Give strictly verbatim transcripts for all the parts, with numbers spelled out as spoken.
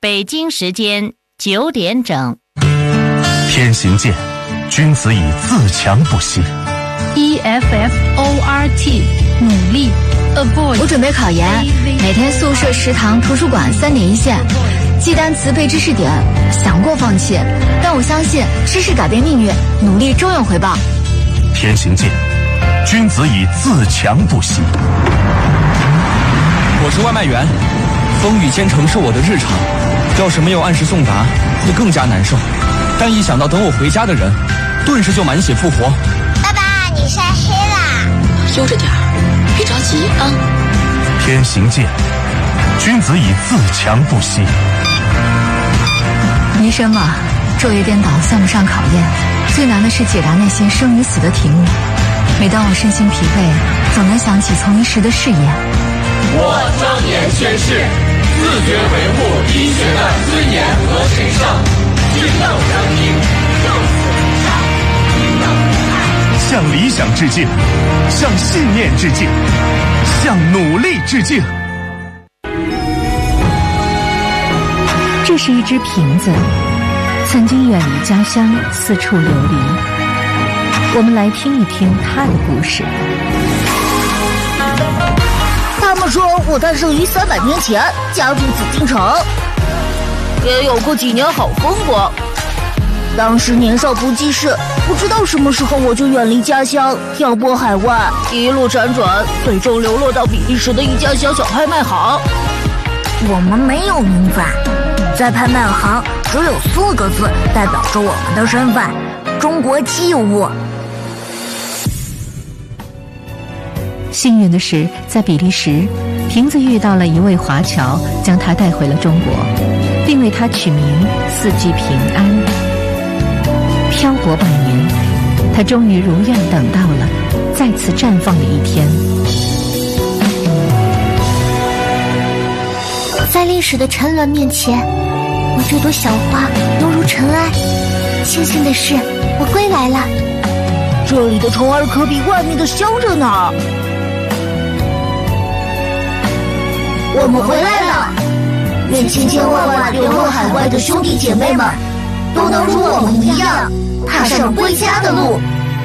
北京时间九点整。 天行健，君子以自强不息。 E F F O R T 努力 avoid。 我准备考研，每天宿舍、食堂、图书馆三点一线，记单词背知识点，想过放弃，但我相信知识改变命运，努力终有回报。 天行健，君子以自强不息。 我是外卖员，风雨兼程是我的日常，要是没有按时送达，会更加难受。但一想到等我回家的人，顿时就满血复活。 爸爸，你晒黑啦！ 悠着点儿，别着急啊。 天行健，君子以自强不息。 医生嘛，昼夜颠倒算不上考验，最难的是解答那些生与死的题目。每当我身心疲惫，总能想起从医时的誓言。 我庄严宣誓，自觉维护医学的尊严和神圣，均等人民，就此为上，平等无爱。 向理想致敬，向信念致敬，向努力致敬。 这是一只瓶子，曾经远离家乡，四处流离。我们来听一听它的故事。 他们说我诞生于三百年前，家住紫禁城，也有过几年好风光。当时年少不记事，不知道什么时候我就远离家乡，漂泊海外，一路辗转，最终流落到比利时的一家小小拍卖行。 我们没有名分，在拍卖行只有四个字代表着我们的身份：中国器物。 幸运的是，在比利时，瓶子遇到了一位华侨，将他带回了中国，并为他取名四季平安。漂泊百年，他终于如愿等到了再次绽放的一天。 在历史的沉沦面前，我这朵小花犹如尘埃。庆幸的是，我归来了。 这里的虫儿可比外面的香着呢。 我们回来了，愿千千万万流落海外的兄弟姐妹们都能如我们一样踏上归家的路。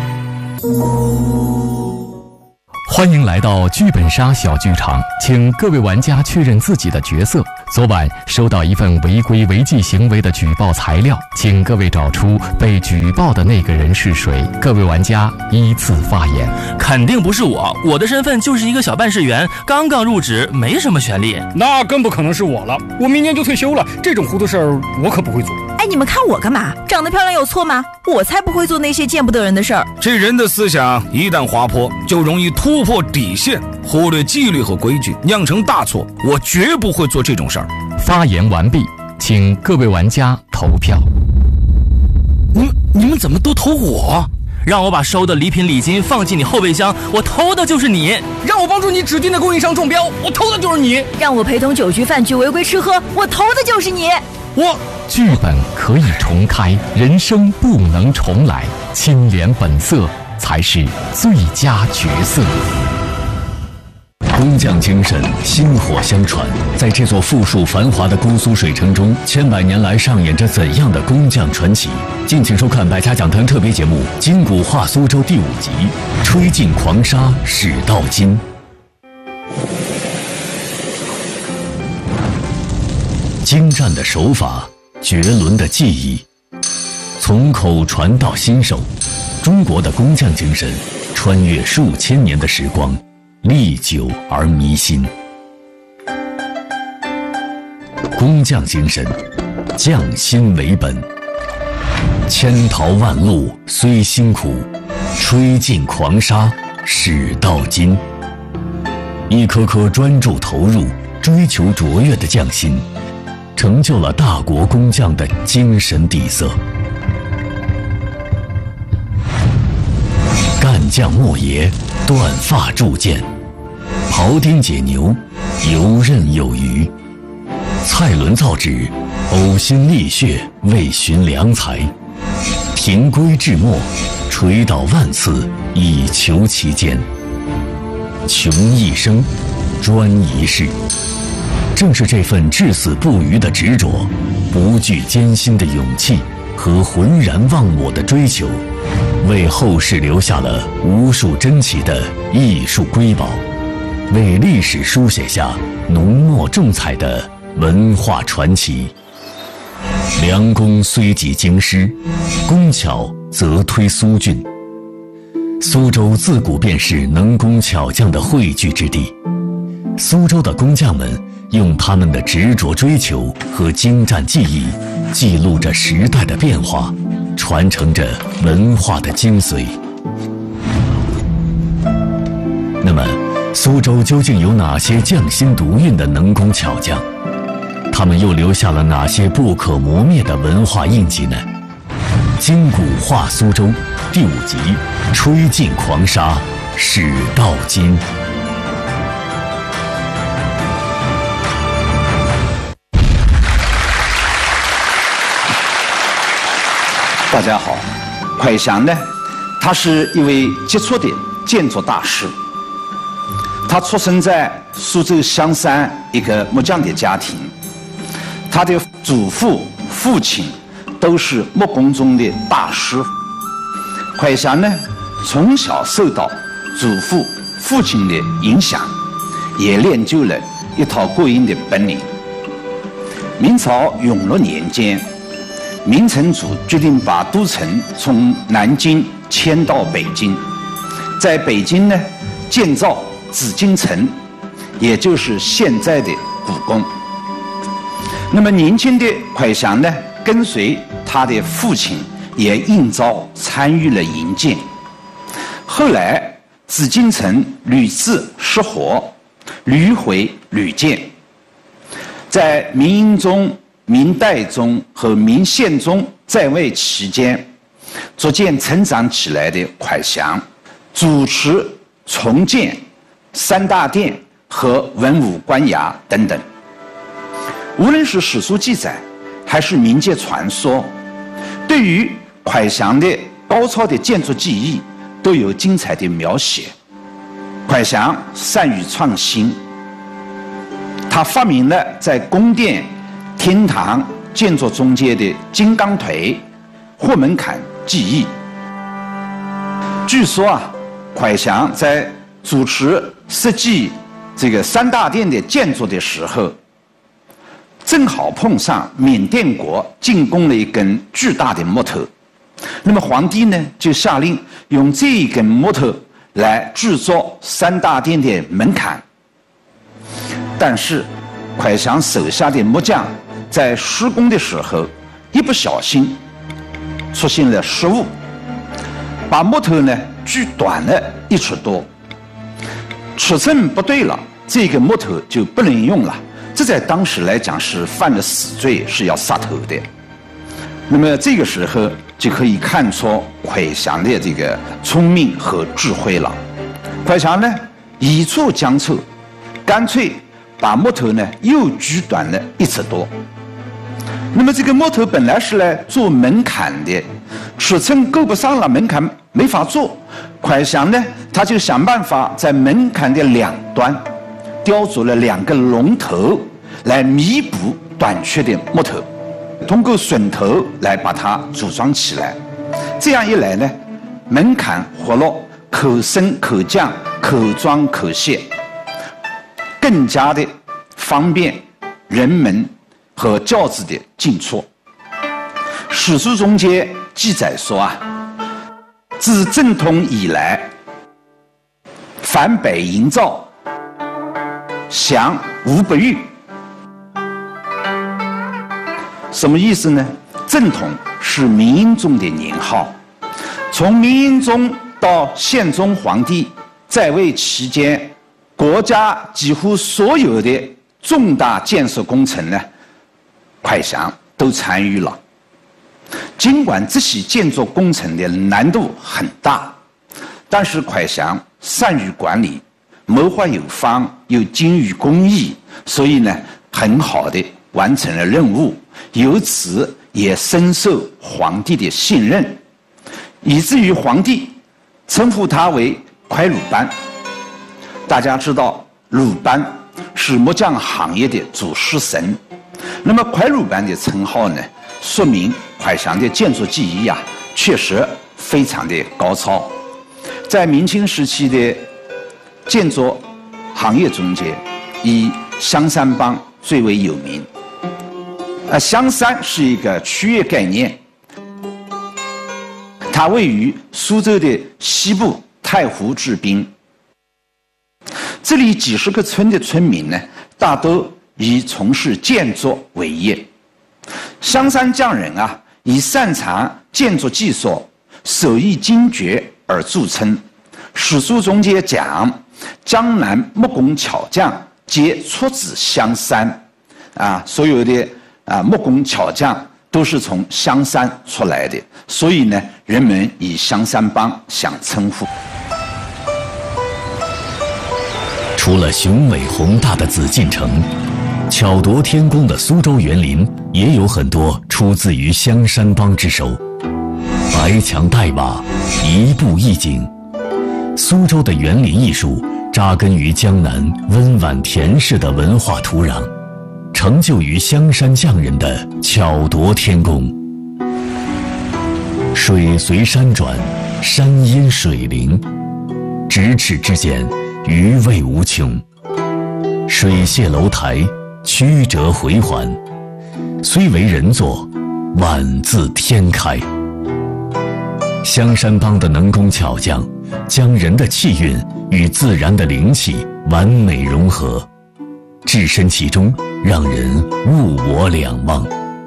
欢迎来到剧本杀小剧场，请各位玩家确认自己的角色。昨晚收到一份违规违纪行为的举报材料，请各位找出被举报的那个人是谁。各位玩家依次发言。 肯定不是我，我的身份就是一个小办事员，刚刚入职，没什么权利。 那更不可能是我了，我明年就退休了，这种糊涂事儿我可不会做。 哎，你们看我干嘛？长得漂亮有错吗？我才不会做那些见不得人的事儿。 这人的思想一旦滑坡，就容易突破底线，忽略纪律和规矩，酿成大错。我绝不会做这种事儿。 发言完毕，请各位玩家投票。 你们你们怎么都投我？让我把收的礼品礼金放进你后备箱，我投的就是你； 让我帮助你指定的供应商中标，我投的就是你； 让我陪同酒局饭局违规吃喝，我投的就是你。 我剧本可以重开，人生不能重来，清廉本色才是最佳角色。 工匠精神薪火相传，在这座富庶繁华的姑苏水城中，千百年来上演着怎样的工匠传奇？敬请收看百家讲坛特别节目《金谷话苏州》第五集《吹尽狂沙始到金》。精湛的手法，绝伦的技艺，从口传到心手，中国的工匠精神穿越数千年的时光，历久而弥新。工匠精神，匠心为本，千淘万漉虽辛苦，吹尽狂沙始到金。一颗颗专注投入、追求卓越的匠心，成就了大国工匠的精神底色。干将莫邪，断发铸剑，庖丁解牛，游刃有余；蔡伦造纸，呕心沥血为寻良材；停归至末，垂倒万次以求其间。穷一生，专一世， 正是这份至死不渝的执着、不惧艰辛的勇气和浑然忘我的追求，为后世留下了无数珍奇的艺术瑰宝，为历史书写下浓墨重彩的文化传奇。良工虽及京师，工巧则推苏郡。苏州自古便是能工巧匠的汇聚之地。苏州的工匠们用他们的执着追求和精湛技艺，记录着时代的变化，传承着文化的精髓。那么，苏州究竟有哪些匠心独运的能工巧匠？他们又留下了哪些不可磨灭的文化印记呢？今古话苏州第五集，吹尽狂沙，始到今。 大家好，蒯祥呢，他是一位杰出的建筑大师。他出生在苏州香山一个木匠的家庭，他的祖父、父亲都是木工中的大师。蒯祥呢，从小受到祖父、父亲的影响，也练就了一套过硬的本领。明朝永乐年间，明成祖决定把都城从南京迁到北京，在北京呢建造紫禁城，也就是现在的故宫。那么年轻的蒯祥呢，跟随他的父亲也应召参与了营建。后来紫禁城屡次失火，屡毁屡建。在明英宗、明代宗和明宪宗在位期间，逐渐成长起来的蒯祥，主持重建三大殿和文武官衙等等。无论是史书记载，还是民间传说，对于蒯祥的高超的建筑技艺都有精彩的描写。蒯祥善于创新，他发明了在宫殿、厅堂建筑中间的金刚腿、豁门槛技艺。据说啊，蒯祥在主持设计这个三大殿的建筑的时候，正好碰上缅甸国进贡了一根巨大的木头，那么皇帝呢就下令用这一根木头来制作三大殿的门槛。但是蒯祥手下的木匠在施工的时候一不小心出现了失误，把木头呢锯短了一尺多，尺寸不对了，这个木头就不能用了。这在当时来讲是犯了死罪，是要杀头的。那么这个时候就可以看出蒯祥的这个聪明和智慧了。蒯祥呢一触将错，干脆把木头呢又锯短了一尺多。那么这个木头本来是来做门槛的，尺寸够不上了，门槛没法做。蒯祥呢他就想办法在门槛的两端雕琢了两个龙头，来弥补短缺的木头，通过榫头来把它组装起来。这样一来呢，门槛活络，可升可降，可装可卸，更加的方便人们和轿子的进出。史书中间记载说啊，自正统以来，凡北营造祥无不遇。什么意思呢？正统是明英宗的年号，从明英宗到宪宗皇帝在位期间，国家几乎所有的重大建设工程呢，蒯祥都参与了。尽管这些建筑工程的难度很大，但是蒯祥善于管理，谋划有方，又精于工艺，所以呢，很好的完成了任务，由此也深受皇帝的信任，以至于皇帝称呼他为蒯鲁班。大家知道，鲁班是木匠行业的主事神。那么快鲁班的称号呢，说明快祥的建筑技艺啊，确实非常的高超。在明清时期的建筑行业中间，以香山帮最为有名。啊，香山是一个区域概念，它位于苏州的西部太湖之滨。这里几十个村的村民呢，大都以从事建筑为业。香山匠人啊，以擅长建筑技术、手艺精绝而著称。史书中间讲，江南木工巧匠皆出自香山，啊，所有的啊木工巧匠都是从香山出来的，所以呢，人们以香山帮相称呼。 除了雄伟宏大的紫禁城，巧夺天工的苏州园林也有很多出自于香山帮之手。白墙黛瓦，一步一景。苏州的园林艺术扎根于江南温婉恬适的文化土壤，成就于香山匠人的巧夺天工。水随山转，山因水灵，咫尺之间，余味无穷。水榭楼台，曲折回环，虽为人作，宛自天开。香山帮的能工巧匠，将人的气韵与自然的灵气完美融合，置身其中，让人物我两忘。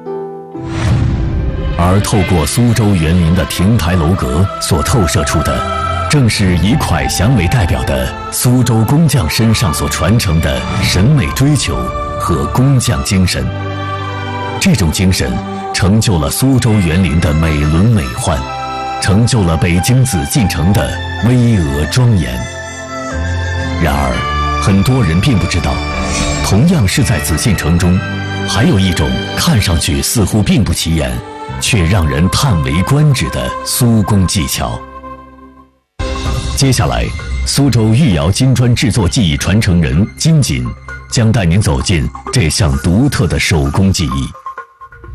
而透过苏州园林的亭台楼阁所透射出的，正是以蒯祥为代表的苏州工匠身上所传承的审美追求和工匠精神。这种精神成就了苏州园林的美轮美奂，成就了北京紫禁城的巍峨庄严。然而，很多人并不知道，同样是在紫禁城中，还有一种看上去似乎并不起眼，却让人叹为观止的苏工技巧。接下来，苏州御窑金砖制作技艺传承人金锦将带您走进这项独特的手工技艺。